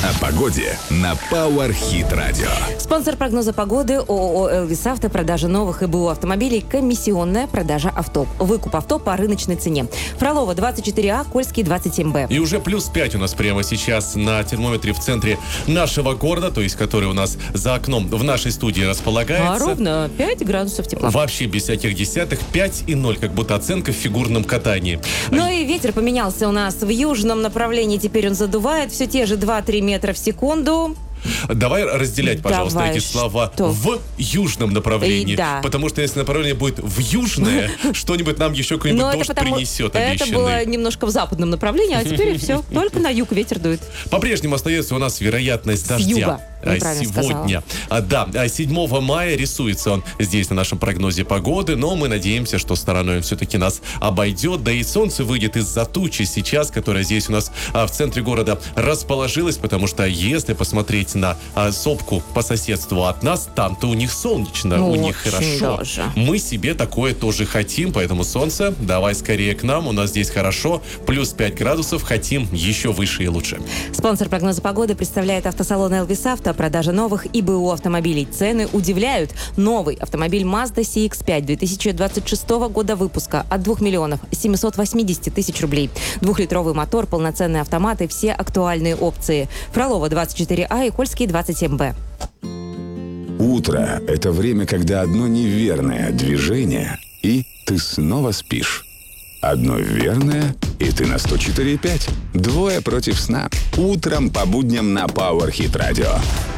О погоде на Power Hit Radio. Спонсор прогноза погоды ООО «Элвис Авто». Продажа новых и БУ автомобилей. Комиссионная продажа авто. Выкуп авто по рыночной цене. Фролова 24А, Кольский 27Б. И уже +5 у нас прямо сейчас на термометре в центре нашего города, то есть который у нас за окном в нашей студии располагается. А ровно 5 градусов тепла. Вообще без всяких десятых. 5 и 0, как будто оценка в фигурном катании. Ну и ветер поменялся у нас в южном направлении. Теперь он задувает все те же 2-3 метра в секунду. Давай разделять, пожалуйста, эти слова в южном направлении. Да. Потому что если направление будет в южное, что-нибудь нам еще какой-нибудь дождь принесет обещанный. Это было немножко в западном направлении, а теперь все. Только на юг ветер дует. По-прежнему остается у нас вероятность дождя. Юга. Сегодня. Да, 7 мая рисуется он здесь на нашем прогнозе погоды, но мы надеемся, что стороной он все-таки нас обойдет, да и солнце выйдет из-за тучи сейчас, которая здесь у нас в центре города расположилась, потому что если посмотреть на сопку по соседству от нас, там-то у них солнечно, у них хорошо. Даже. Мы себе такое тоже хотим, поэтому солнце, давай скорее к нам, у нас здесь хорошо, +5 градусов, хотим еще выше и лучше. Спонсор прогноза погоды представляет автосалон «Элвис Авто». Продажа новых и БУ автомобилей. Цены удивляют. Новый автомобиль Mazda CX-5 2026 года выпуска от 2 миллионов 780 тысяч рублей. 2-литровый мотор, полноценные автоматы, все актуальные опции. Фролова 24А и Кольский 27Б. Утро – это время, когда одно неверное движение, и ты снова спишь. Одно верное, и ты на 104,5. Двое против сна. Утром по будням на Power Hit Radio.